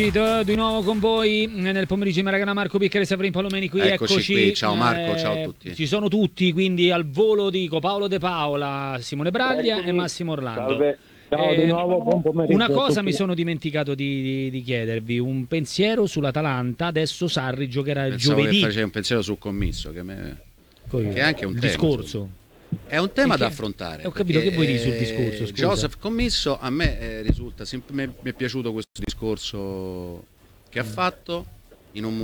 Di nuovo con voi nel pomeriggio Maragana, Marco Piccare, Savrin Palomeni qui, eccoci qui. Ciao Marco, ciao a tutti. Ci sono tutti, quindi al volo dico Paolo De Paola, Simone Braglia e Massimo Orlando. Salve. Ciao di nuovo, buon pomeriggio. Una cosa mi sono dimenticato di chiedervi, un pensiero sull'Atalanta. Adesso Sarri giocherà il Pensavo giovedì. Che facevi un pensiero sul commisso, che è anche un discorso. È un tema da affrontare. Ho capito, che vuoi dire sul discorso? Scusa. Joseph Commisso, a me risulta mi è piaciuto questo discorso che ha fatto in un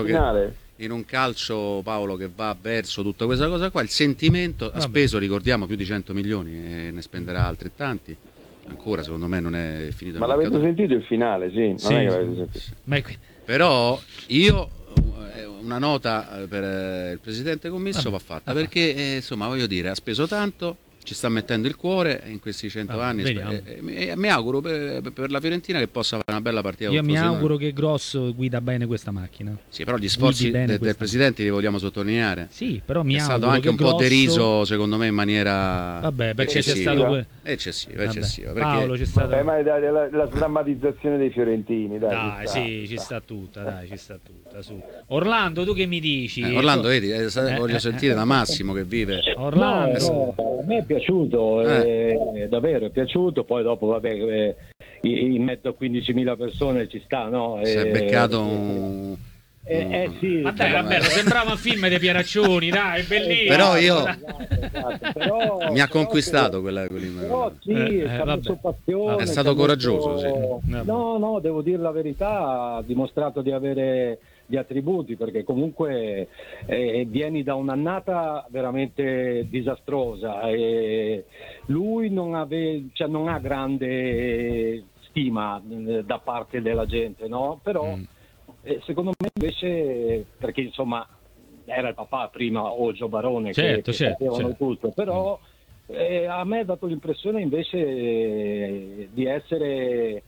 calcio, Paolo, che va verso tutta questa cosa qua. Il sentimento ha speso, ricordiamo, più di 100 milioni e ne spenderà altrettanti. Ancora secondo me non è finito. Ma l'avete sentito il finale? Sì, non è che l'avete sentito. Però io una nota per il presidente Commisso va fatta, perché insomma, voglio dire, ha speso tanto, ci sta mettendo il cuore in questi 100 anni. Mi auguro per la Fiorentina che possa fare una bella partita. Io mi auguro che Grosso guida bene questa macchina. Sì, però gli sforzi del presidente li vogliamo sottolineare. Sì, però mi auguro è stato anche un po' deriso, secondo me, in maniera perché c'è stato eccessiva. Perché... Paolo, c'è stato ma la sdrammatizzazione dei fiorentini, dai ci sta tutta, su. Orlando, tu che mi dici? Orlando, vedi, voglio sentire da Massimo che vive. Orlando, a me è piaciuto, davvero è piaciuto. Poi dopo, vabbè, in mezzo a 15.000 persone ci sta, no? Si è beccato un... sì, ma dai, vabbè, sembrava un film dei Pieraccioni, dai, è bellissimo. Però io però, mi ha conquistato quella però sì, è stato su passione, è stato coraggioso, sì. No, devo dire la verità, ha dimostrato di avere gli attributi, perché comunque vieni da un'annata veramente disastrosa e lui non ha grande stima da parte della gente, no? Però secondo me invece, perché insomma era il papà prima o Gio Barone che sapevano tutto, però a me ha dato l'impressione invece di essere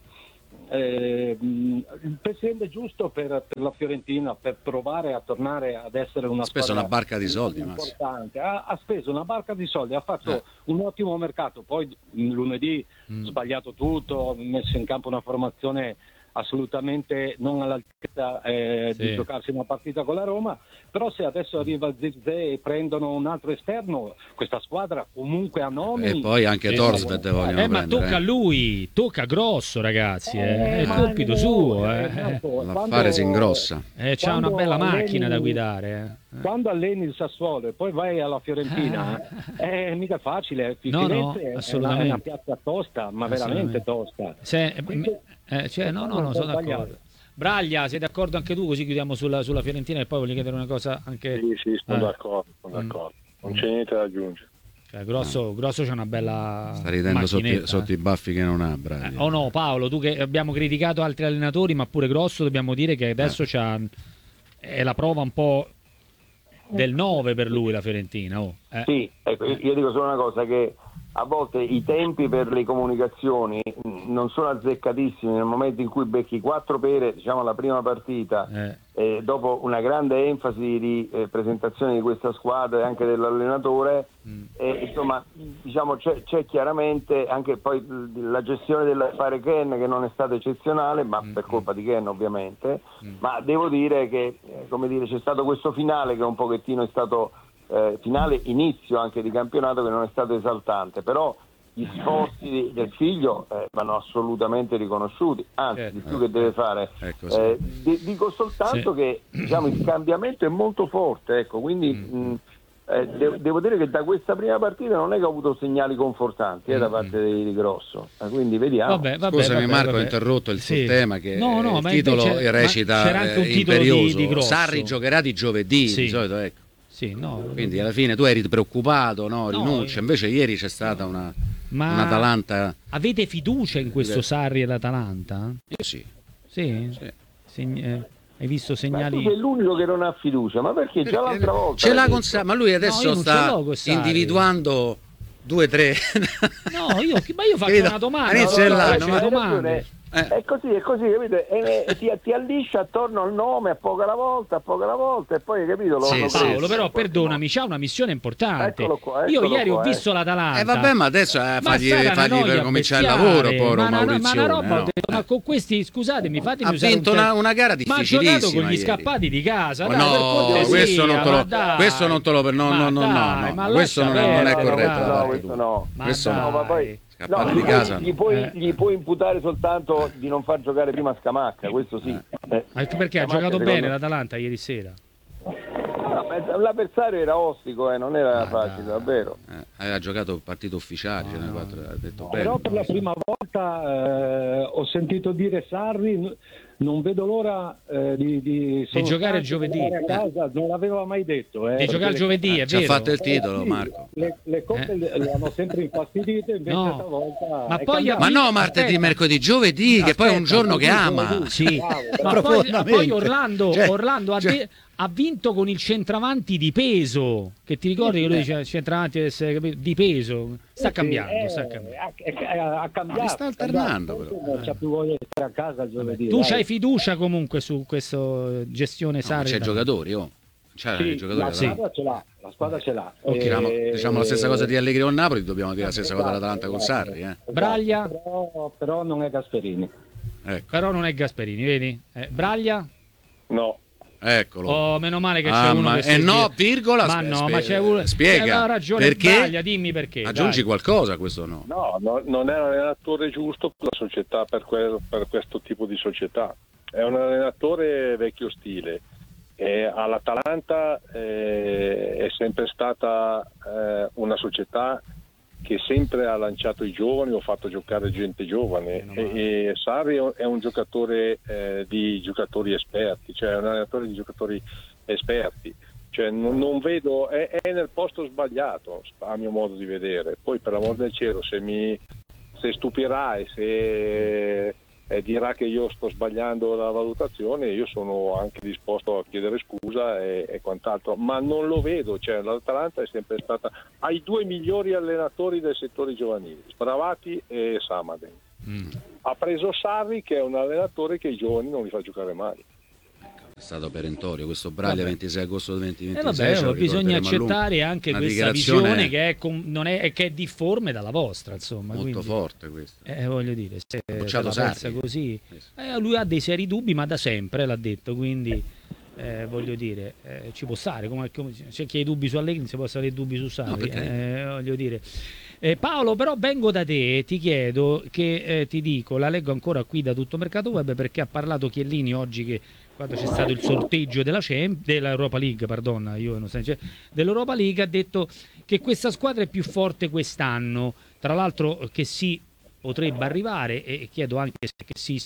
il presidente giusto per la Fiorentina, per provare a tornare ad essere una squadra. Ha speso una barca di soldi, importante. Ha speso una barca di soldi, ha fatto un ottimo mercato, poi lunedì sbagliato tutto, ha messo in campo una formazione assolutamente non all'altezza di giocarsi una partita con la Roma, però se adesso arriva Zirkzee e prendono un altro esterno, questa squadra comunque ha nomi, e poi anche Thorstvedt vogliono prendere, ma tocca a lui, tocca Grosso, ragazzi, è il compito suo, l'affare si ingrossa, c'ha una bella macchina da guidare. Quando alleni il Sassuolo e poi vai alla Fiorentina è mica facile. Firenze è una piazza tosta, ma veramente tosta. Sono d'accordo. Braglia, sei d'accordo anche tu? Così chiudiamo sulla Fiorentina, e poi voglio chiedere una cosa anche. Sì, sono d'accordo. Non c'è niente da aggiungere. Grosso c'è una bella. Sta ridendo sotto i baffi che non ha, Braglia. O no, Paolo, tu che abbiamo criticato altri allenatori, ma pure Grosso dobbiamo dire che adesso è la prova un po' del 9 per lui la Fiorentina. Sì, ecco, io dico solo una cosa, che a volte i tempi per le comunicazioni non sono azzeccatissimi. Nel momento in cui becchi 4 pere, diciamo, alla prima partita, dopo una grande enfasi di presentazione di questa squadra e anche dell'allenatore, insomma, diciamo, c'è chiaramente anche poi la gestione dell'affare Ken, che non è stata eccezionale, ma per colpa di Ken ovviamente, ma devo dire che c'è stato questo finale che un pochettino è stato finale inizio anche di campionato, che non è stato esaltante, però gli sforzi del figlio vanno assolutamente riconosciuti, anzi di più che deve fare. Dico soltanto che diciamo il cambiamento è molto forte, ecco, quindi devo dire che da questa prima partita non è che ho avuto segnali confortanti da parte di Grosso, quindi vediamo. Scusami Marco, ho interrotto il suo tema, che il titolo recita c'era anche un titolo imperioso. di Grosso. Sarri giocherà di giovedì, di solito, ecco. Quindi alla fine tu eri preoccupato, rinuncia, invece ieri c'è stata un'Atalanta. Avete fiducia in questo Sarri e l'Atalanta? Io sì. Hai visto segnali? Ma tu sei l'unico che non ha fiducia, ma perché già l'altra volta ce l'ha con Sarri, ma lui adesso sta individuando 2 o 3. No, io faccio una domanda. È così, capito? Ti alliscia attorno al nome a poco alla volta, e poi, capito? Paolo, però perdonami, c'ha una missione importante. Eccolo qua, Io ieri ho visto l'Atalanta. Vabbè, ma adesso fagli per cominciare il lavoro, povero Maurizio. Ma una roba, ho detto, ma con questi, scusatemi, fatemi usare vinto una gara difficilissima. Ma ha giocato con gli scappati di casa. No, questo non te lo no, questo non è corretto. No, questo no, ma poi di casa. Gli puoi imputare soltanto di non far giocare prima Scamacca, questo sì. Perché ha giocato bene l'Atalanta ieri sera? L'avversario era ostico, non era facile, davvero. Aveva giocato partito ufficiale, ha detto bene. Però per la prima volta ho sentito dire Sarri, non vedo l'ora di giocare giovedì. A casa, non l'aveva mai detto. Di giocare giovedì, è vero. Ci ha fatto il titolo, sì, Marco. Le coppe le hanno sempre infastidite, invece stavolta... Ma no, martedì, mercoledì, giovedì, che poi è un giorno che ama. Sì. Ma poi Orlando ha vinto con il centravanti di peso, che ti ricordi che lui diceva il centravanti deve essere di peso, sta cambiando. Ha cambiato, sta alternando però. Non c'ha più voglia di stare a casa il giovedì. Tu c'hai fiducia comunque su questa gestione Sarri? C'è giocatori, i giocatori. La squadra ce l'ha. Diciamo la stessa cosa di Allegri con Napoli, dobbiamo dire la stessa cosa dell'Atalanta con Sarri. Braglia? Però non è Gasperini. Ecco. Però non è Gasperini, vedi? Braglia? No. Eccolo. Oh, meno male che c'è uno che no, virgola, ma c'è uno. Spiega. Ha ragione, perché? Braglia, dimmi perché. Aggiungi qualcosa, questo no. No, non è un allenatore giusto per la società, per questo tipo di società. È un allenatore vecchio stile. All'Atalanta è sempre stata una società che sempre ha lanciato i giovani o fatto giocare gente giovane, e Sarri è un giocatore di giocatori esperti, cioè un allenatore di giocatori esperti, cioè non vedo, è nel posto sbagliato a mio modo di vedere. Poi per l'amor del cielo, se stupirà e se dirà che io sto sbagliando la valutazione, io sono anche disposto a chiedere scusa e quant'altro, ma non lo vedo. Cioè, l'Atalanta è sempre stata, ha i due migliori allenatori del settore giovanile, Spravati e Samaden. Ha preso Sarri, che è un allenatore che i giovani non li fa giocare mai. È stato perentorio questo Braglia, 26 agosto 2026. Bisogna accettare anche questa visione che è difforme dalla vostra, insomma. Molto forte questo. Voglio dire, se la pensa così, lui ha dei seri dubbi, ma da sempre l'ha detto, quindi voglio dire, ci può stare, come c'è chi ha i dubbi su Allegri, si può avere dubbi su Sarri, voglio dire. Paolo, però vengo da te, ti chiedo che ti dico, la leggo ancora qui da Tutto Mercato Web, perché ha parlato Chiellini oggi, che quando c'è stato il sorteggio dell'Europa League, dell'Europa League, ha detto che questa squadra è più forte quest'anno, tra l'altro che potrebbe arrivare, e chiedo anche se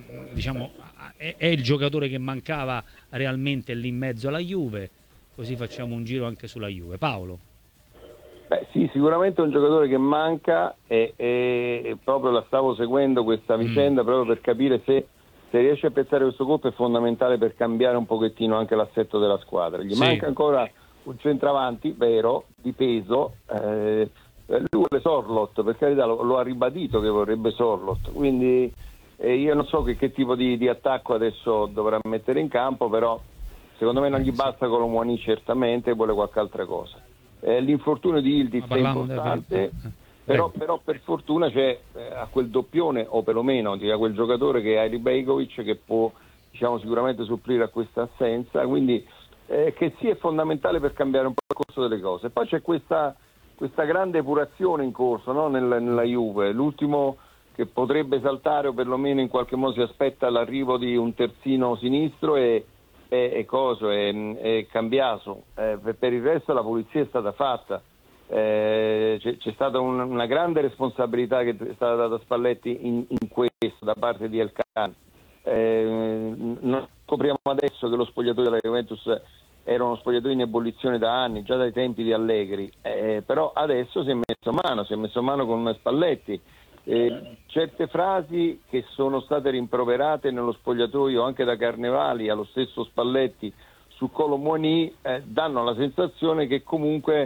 è il giocatore che mancava realmente lì in mezzo alla Juve, così facciamo un giro anche sulla Juve. Paolo? Sì, sicuramente è un giocatore che manca, e proprio la stavo seguendo questa vicenda proprio per capire se riesce a pezzare questo colpo è fondamentale per cambiare un pochettino anche l'assetto della squadra. Gli manca ancora un centravanti vero, di peso, lui vuole Sorloth, per carità, lo ha ribadito che vorrebbe Sorloth, quindi io non so che tipo di attacco adesso dovrà mettere in campo, però secondo me non gli basta Colomouani, certamente vuole qualche altra cosa. L'infortunio di Yildiz è importante, però per fortuna c'è a quel doppione, o perlomeno a quel giocatore che è Airi Begovic, che può sicuramente supplire a questa assenza, quindi che sì, è fondamentale per cambiare un po' il corso delle cose. Poi c'è questa grande epurazione in corso, no? nella Juve, l'ultimo che potrebbe saltare, o perlomeno in qualche modo si aspetta l'arrivo di un terzino sinistro, è Cambiaso. Per il resto la pulizia è stata fatta. C'è stata una grande responsabilità che è stata data a Spalletti in questo da parte di Elkan. Non scopriamo adesso che lo spogliatoio della Juventus era uno spogliatoio in ebollizione da anni, già dai tempi di Allegri, però adesso si è messo a mano con Spalletti. Certe frasi che sono state rimproverate nello spogliatoio anche da Carnevali allo stesso Spalletti su Colomouani danno la sensazione che comunque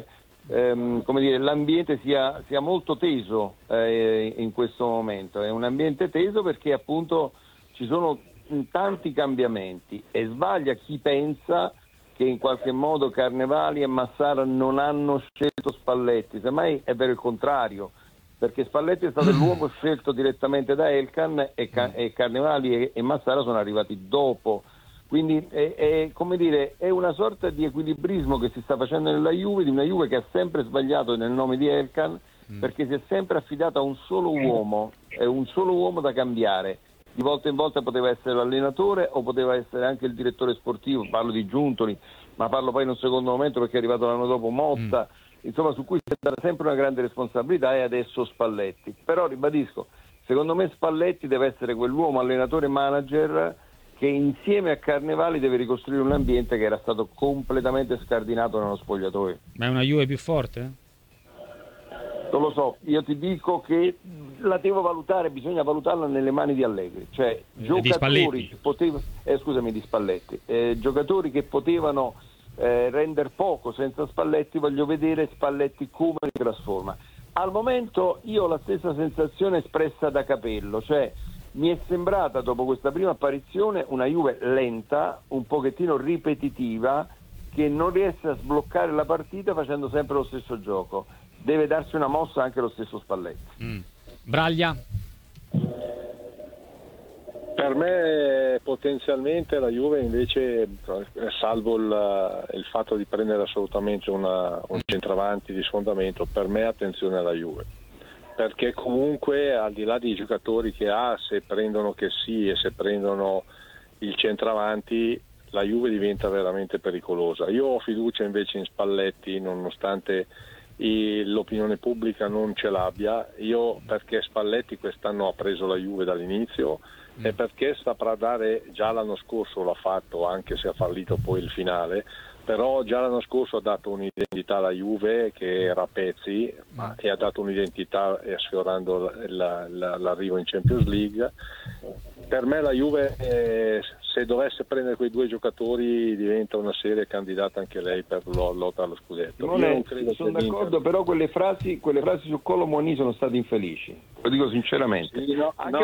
come dire, l'ambiente sia molto teso in questo momento. È un ambiente teso perché appunto ci sono tanti cambiamenti, e sbaglia chi pensa che in qualche modo Carnevali e Massara non hanno scelto Spalletti. Semmai è vero il contrario, perché Spalletti è stato l'uomo scelto direttamente da Elkann e Carnevali e Massara sono arrivati dopo. Quindi è come dire, è una sorta di equilibrismo che si sta facendo nella Juve, di una Juve che ha sempre sbagliato nel nome di Elkann, perché si è sempre affidata a un solo uomo, è un solo uomo da cambiare. Di volta in volta poteva essere l'allenatore o poteva essere anche il direttore sportivo, parlo di Giuntoli, ma parlo poi in un secondo momento perché è arrivato l'anno dopo Motta, insomma, su cui si è data sempre una grande responsabilità, e adesso Spalletti. Però ribadisco, secondo me Spalletti deve essere quell'uomo allenatore e manager che insieme a Carnevali deve ricostruire un ambiente che era stato completamente scardinato nello spogliatoio. Ma è una Juve più forte? Non lo so, io ti dico che la devo valutare, bisogna valutarla nelle mani di Allegri, cioè giocatori di Spalletti, giocatori che potevano rendere poco senza Spalletti. Voglio vedere Spalletti come si trasforma. Al momento io ho la stessa sensazione espressa da Capello, cioè mi è sembrata dopo questa prima apparizione una Juve lenta, un pochettino ripetitiva, che non riesce a sbloccare la partita facendo sempre lo stesso gioco. Deve darsi una mossa anche lo stesso Spalletti. Braglia? Per me potenzialmente la Juve invece, salvo il fatto di prendere assolutamente un centravanti di sfondamento, per me attenzione alla Juve, perché comunque al di là dei giocatori che ha, se prendono che sì e se prendono il centravanti, la Juve diventa veramente pericolosa. Io ho fiducia invece in Spalletti, nonostante l'opinione pubblica non ce l'abbia, perché Spalletti quest'anno ha preso la Juve dall'inizio e perché saprà dare, già l'anno scorso l'ha fatto, anche se ha fallito poi il finale, però già l'anno scorso ha dato un'identità alla Juve che era a pezzi, e ha dato un'identità sfiorando l'arrivo in Champions League. Per me la Juve, se dovesse prendere quei due giocatori, diventa una seria candidata anche lei per lotta allo scudetto. Sono d'accordo, però quelle frasi su Kolo Muani sono state infelici, lo dico sinceramente. Sì,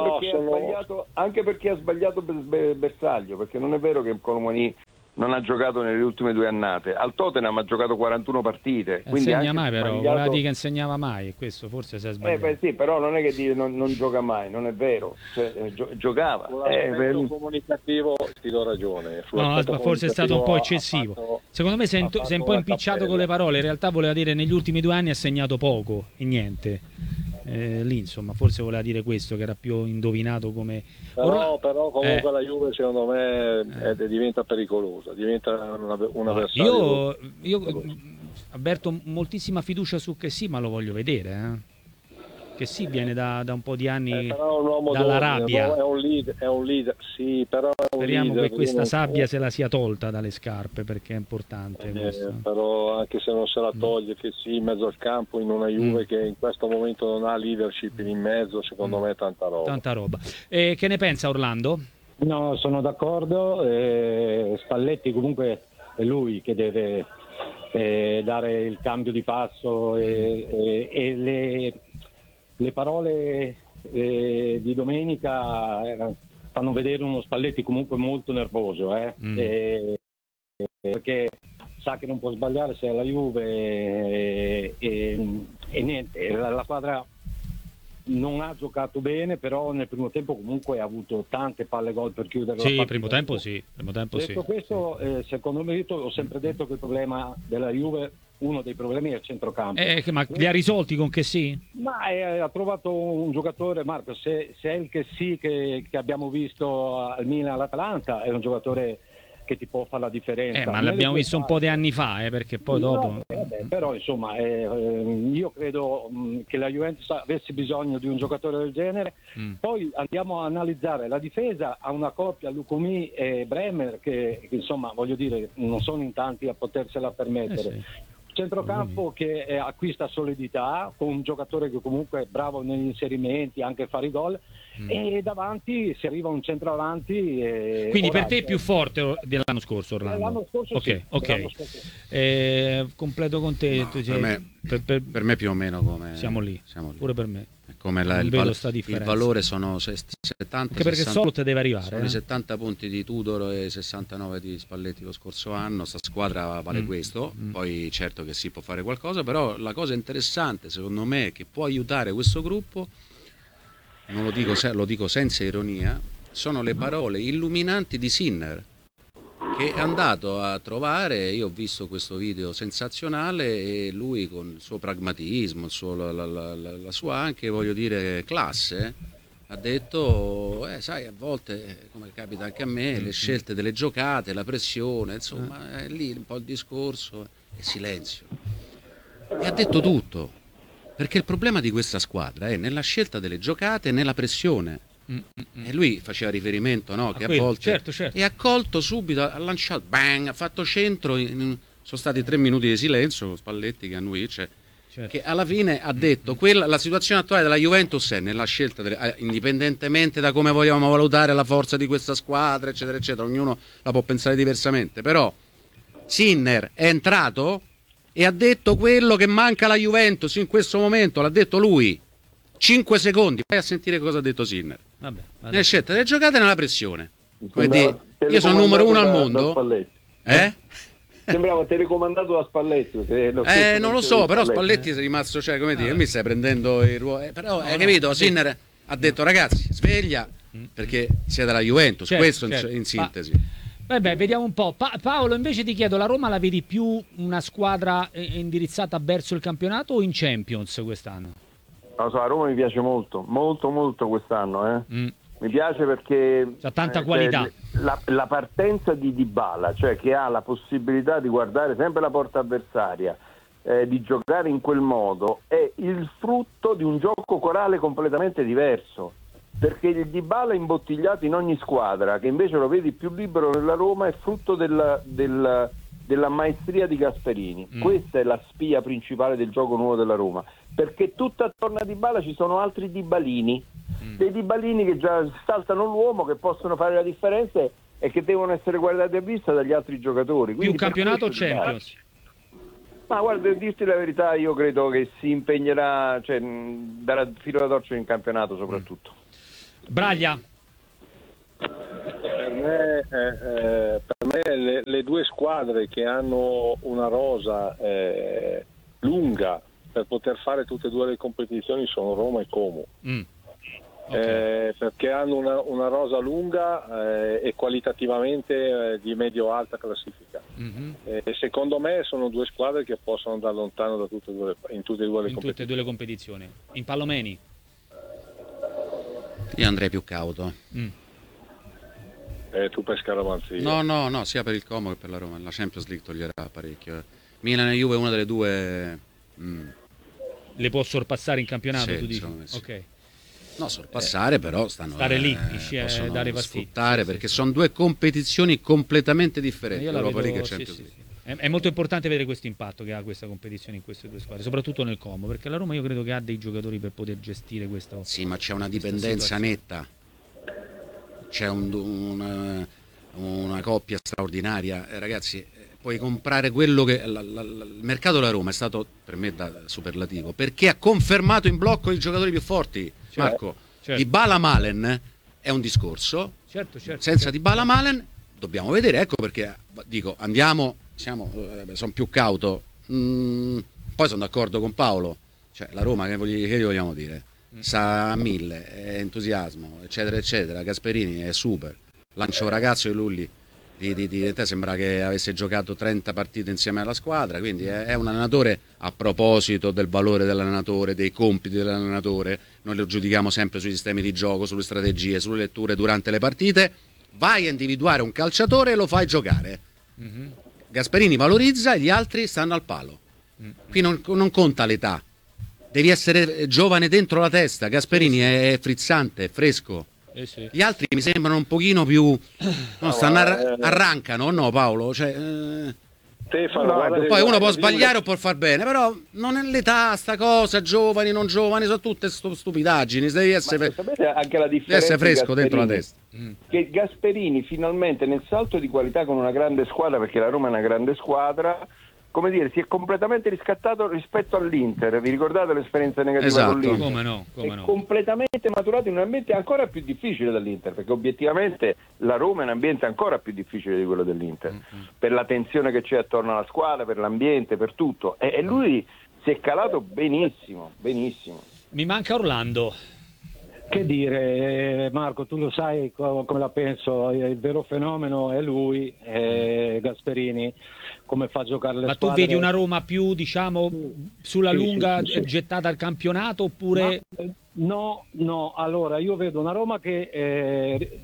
anche perché ha sbagliato Bersaglio, perché non è vero che Kolo Muani non ha giocato nelle ultime 2 annate. Al Tottenham ha giocato 41 partite. Insegna mai, però voleva dire che insegnava mai, e questo forse si è sbagliato. Sì, però non è che dire non gioca mai, non è vero, cioè, giocava. Sull'aspetto comunicativo ti do ragione. No, forse è stato un po' eccessivo. Secondo me si è un po' impicciato con le parole. In realtà voleva dire negli ultimi 2 anni ha segnato poco e niente. Lì insomma forse voleva dire questo, che era più indovinato come però comunque la Juve secondo me diventa pericolosa, diventa un avversario. Io avverto moltissima fiducia su che sì, ma lo voglio vedere, che sì, viene da un po' di anni dall'Arabia, è un leader, sì, però speriamo che questa sabbia se la sia tolta dalle scarpe, perché è importante però anche se non se la toglie, che sì, in mezzo al campo in una Juve che in questo momento non ha leadership in mezzo, secondo me è tanta roba. Che ne pensa Orlando? No, sono d'accordo. Spalletti comunque è lui che deve dare il cambio di passo, e le parole di domenica fanno vedere uno Spalletti comunque molto nervoso, perché sa che non può sbagliare se è la Juve, e niente, la squadra non ha giocato bene, però nel primo tempo comunque ha avuto tante palle gol per chiudere la partita. Primo tempo sì. Questo, secondo me, ho sempre detto che il problema della Juve, uno dei problemi è il centrocampo. Ma li ha risolti con che sì? Ma ha trovato un giocatore, Marco, se è il che sì che abbiamo visto al Milan, all'Atalanta, è un giocatore che ti può fare la differenza. Ma l'abbiamo visto un po' di anni fa, perché poi dopo... però insomma, io credo che la Juventus avesse bisogno di un giocatore del genere. Poi andiamo a analizzare la difesa, a una coppia, Lukumi e Bremer, che insomma, voglio dire, non sono in tanti a potersela permettere. Centrocampo che acquista solidità, con un giocatore che comunque è bravo negli inserimenti, anche a fare i gol, e davanti si arriva a un centravanti. Quindi per te è più forte dell'anno scorso, Orlando? L'anno scorso ok. Completo con te. No, per me più o meno come siamo lì. Pure per me. Come il valore sono 70, anche perché 60, Solot deve arrivare. Sono i 70 punti di Tudor e 69 di Spalletti lo scorso anno. Sta squadra vale questo. Poi certo che si può fare qualcosa, però la cosa interessante secondo me che può aiutare questo gruppo, non lo dico senza ironia, sono le parole illuminanti di Sinner, che è andato a trovare. Io ho visto questo video sensazionale e lui con il suo pragmatismo, la sua anche, voglio dire, classe, ha detto sai, a volte, come capita anche a me, le scelte delle giocate, la pressione, insomma, è lì un po' il discorso e silenzio. E ha detto tutto, perché il problema di questa squadra è nella scelta delle giocate e nella pressione. E lui faceva riferimento, no, che a volte certo. E ha colto subito, ha lanciato, bang, ha fatto centro, sono stati 3 minuti di silenzio con Spalletti che annuisce, che alla fine ha detto la situazione attuale della Juventus è nella scelta indipendentemente da come vogliamo valutare la forza di questa squadra, eccetera eccetera, ognuno la può pensare diversamente, però Sinner è entrato e ha detto quello che manca alla Juventus in questo momento, l'ha detto lui. 5 secondi, vai a sentire cosa ha detto Sinner. Vabbè. Nelle scelte delle giocate e nella pressione. Io sono il numero 1 al mondo. Sembrava telecomandato da Spalletti. Non lo so, però Spalletti è rimasto, cioè, come dire, mi stai prendendo il ruolo. Però hai capito, Sinner ha detto ragazzi, sveglia, perché siete la Juventus, questo in sintesi. Vabbè, vediamo un po'. Paolo, invece ti chiedo, la Roma la vedi più una squadra indirizzata verso il campionato o in Champions quest'anno? Non so, a Roma mi piace molto quest'anno. Mi piace perché c'ha tanta qualità. La partenza di Dybala, cioè che ha la possibilità di guardare sempre la porta avversaria, di giocare in quel modo, è il frutto di un gioco corale completamente diverso. Perché il Dybala imbottigliato in ogni squadra, che invece lo vedi più libero nella Roma, è frutto della maestria di Gasperini. Questa è la spia principale del gioco nuovo della Roma, perché tutto attorno a Dybala ci sono altri Dybalini, dei Dybalini che già saltano l'uomo, che possono fare la differenza e che devono essere guardati a vista dagli altri giocatori. Quindi più campionato o Champions? Ma guarda, per dirti la verità, io credo che si impegnerà, cioè darà filo da torcere in campionato soprattutto. Braglia. Per me le due squadre che hanno una rosa lunga per poter fare tutte e due le competizioni sono Roma e Como. Perché hanno una rosa lunga e qualitativamente di medio-alta classifica. Secondo me sono due squadre che possono andare lontano da in tutte e due le competizioni. In Palomeni? Io andrei più cauto. Tu per scaramanzia? No, sia per il Como che per la Roma. La Champions League toglierà parecchio. Milan e Juve, una delle due le può sorpassare in campionato, sì, tu dici? Sì. Ok. No, sorpassare, però stare lì, possono dare sfruttare, perché sono due competizioni completamente differenti, Europa League e Champions League. È molto importante vedere questo impatto che ha questa competizione in queste due squadre, soprattutto nel Como, perché la Roma io credo che ha dei giocatori per poter gestire questo. Sì, ma c'è una dipendenza netta, c'è una coppia straordinaria, ragazzi. Puoi comprare quello che il mercato della Roma è stato per me superlativo, perché ha confermato in blocco i giocatori più forti. Marco, Dybala Malen è un discorso, senza Dybala Malen dobbiamo vedere, ecco perché dico sono più cauto. Poi sono d'accordo con Paolo, cioè la Roma che gli vogliamo dire, sa a 1000, è entusiasmo, eccetera eccetera. Gasperini è super, lancia un ragazzo di Lulli di te sembra che avesse giocato 30 partite insieme alla squadra, quindi è un allenatore. A proposito del valore dell'allenatore, dei compiti dell'allenatore, noi lo giudichiamo sempre sui sistemi di gioco, sulle strategie, sulle letture durante le partite. Vai a individuare un calciatore e lo fai giocare. Gasperini valorizza e gli altri stanno al palo. Qui non conta l'età, devi essere giovane dentro la testa. Gasperini è frizzante, è fresco. Sì. Gli altri mi sembrano un pochino più arrancano, no Paolo? Cioè, Stefano, poi uno può sbagliare o può far bene, però non è l'età, sta cosa, giovani, non giovani, sono tutte stupidaggini, devi essere, sapete anche la differenza, devi essere fresco dentro la testa. Che Gasperini finalmente nel salto di qualità con una grande squadra, perché la Roma è una grande squadra, come dire, si è completamente riscattato rispetto all'Inter. Vi ricordate l'esperienza negativa con l'Inter? Come no. Completamente maturato in un ambiente ancora più difficile dell'Inter, perché obiettivamente la Roma è un ambiente ancora più difficile di quello dell'Inter, per la tensione che c'è attorno alla squadra, per l'ambiente, per tutto. E lui si è calato benissimo. Mi manca Orlando. Che dire, Marco, tu lo sai come la penso, il vero fenomeno è lui, Gasperini, come fa a giocare le ma squadre. Tu vedi una Roma più, diciamo, sulla lunga gettata al campionato, oppure... No, allora io vedo una Roma che,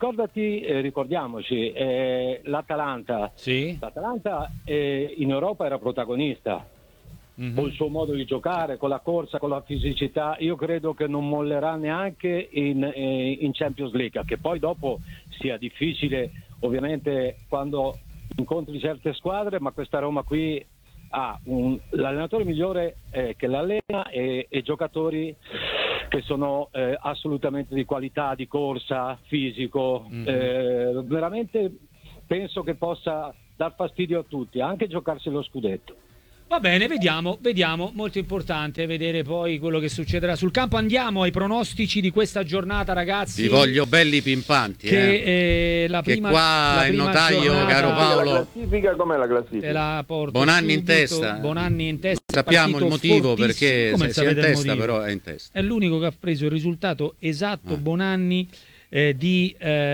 ricordiamoci, l'Atalanta, sì? L'Atalanta in Europa era protagonista. Con il suo modo di giocare, con la corsa, con la fisicità, io credo che non mollerà neanche in Champions League, che poi dopo sia difficile ovviamente quando incontri certe squadre, ma questa Roma qui ha l'allenatore migliore che l'allena e giocatori che sono assolutamente di qualità, di corsa, fisico, veramente penso che possa dar fastidio a tutti, anche giocarsi lo scudetto. Va bene, vediamo, molto importante vedere poi quello che succederà sul campo. Andiamo ai pronostici di questa giornata, ragazzi. Vi voglio belli pimpanti, che la prima, che qua il notaio, giornata, caro Paolo, la classifica, com'è la classifica? te la porto Bonanni subito. in testa. Bonanni in testa. Sappiamo il motivo perché come se è in testa, però è in testa. È l'unico che ha preso il risultato esatto, Bonanni, di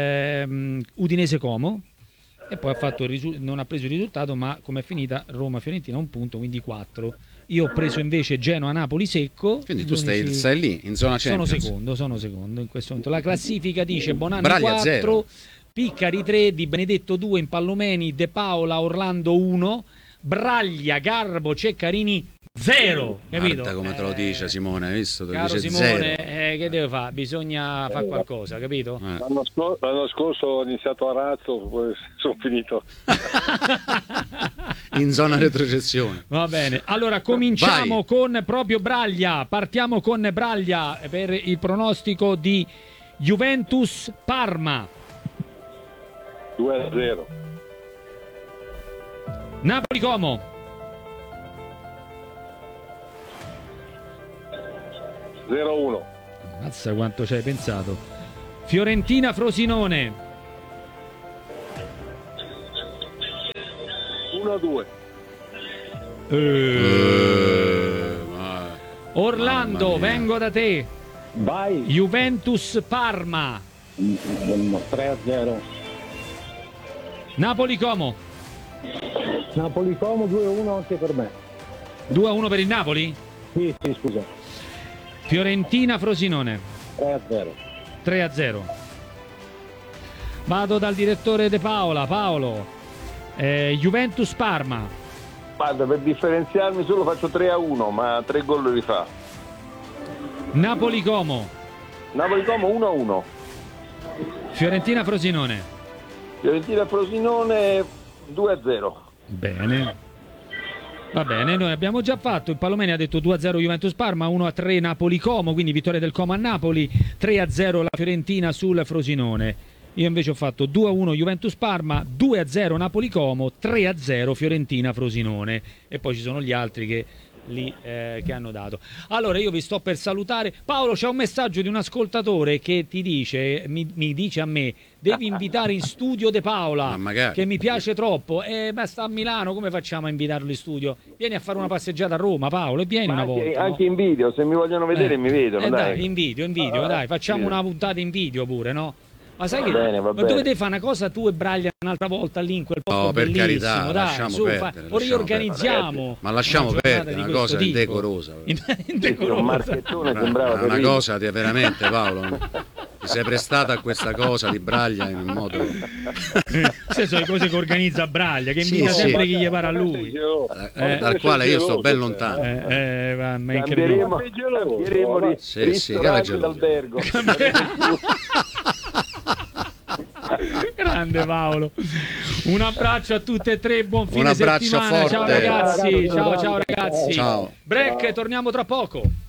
Udinese Como. E poi non ha preso il risultato, ma come è finita Roma-Fiorentina 1 punto, quindi 4. Io ho preso invece Genoa-Napoli secco. Quindi tu stai lì, in zona Champions. Sono secondo in questo momento. La classifica dice Bonanni Braglia 4, 0. Piccari 3, Di Benedetto 2, Impallomeni, De Paola, Orlando 1, Braglia, Garbo, Ceccarini 0. Capito? Guarda come te lo dice Simone, hai visto? Te Caro dice Simone, 0. che deve fare? Bisogna fare qualcosa, capito? L'anno scorso ho iniziato a razzo, poi sono finito in zona retrocessione. Va bene, allora cominciamo con proprio Braglia. Partiamo con Braglia per il pronostico di Juventus Parma 2-0. Napoli Como 0-1. Mazza quanto ci hai pensato. Fiorentina Frosinone 1-2. Orlando, vengo da te. Vai. Juventus Parma 3-0. Napoli Como Napoli Como 2-1 anche per me. 2-1 per il Napoli. Sì, scusa. Fiorentina Frosinone 3-0. 3-0. Vado dal direttore De Paola. Paolo, Juventus Parma. Guarda, per differenziarmi solo faccio 3-1, ma 3 gol li fa. Napoli Como 1-1. Fiorentina Frosinone. Fiorentina Frosinone 2-0. Bene. Va bene, noi abbiamo già fatto, il Palomeni ha detto 2-0 Juventus Parma, 1-3 Napoli Como, quindi vittoria del Como a Napoli, 3-0 la Fiorentina sul Frosinone. Io invece ho fatto 2-1 Juventus Parma, 2-0 Napoli Como, 3-0 Fiorentina Frosinone, e poi ci sono gli altri che hanno dato. Allora io vi sto per salutare. Paolo, c'è un messaggio di un ascoltatore che ti dice, mi dice a me, devi invitare in studio De Paola, che mi piace troppo, ma sta a Milano, come facciamo a invitarlo in studio? Vieni a fare una passeggiata a Roma, Paolo, e vieni una volta. Anche in video, se mi vogliono vedere mi vedono, dai. In video, dai, facciamo una puntata in video pure, no? Ma sai che ma dovete fare una cosa tu e Braglia un'altra volta lì in quel posto per bellissimo, carità, dai, lasciamo perdere, o riorganizziamo. Ma lasciamo perdere, una cosa indecorosa. Un marchettone sembrava una cosa di veramente, Paolo. Ti sei prestata a questa cosa di Braglia in un modo. Queste sono le cose che organizza Braglia, che invita sempre chi gli pare a lui. Dal quale io sto ben lontano. Ma è incredibile. Cambieremo ristoranti d'albergo. grande Paolo. Un abbraccio a tutte e tre, buon fine Un abbraccio settimana. forte. Ciao ragazzi, ciao ragazzi. Ciao. Break, torniamo tra poco.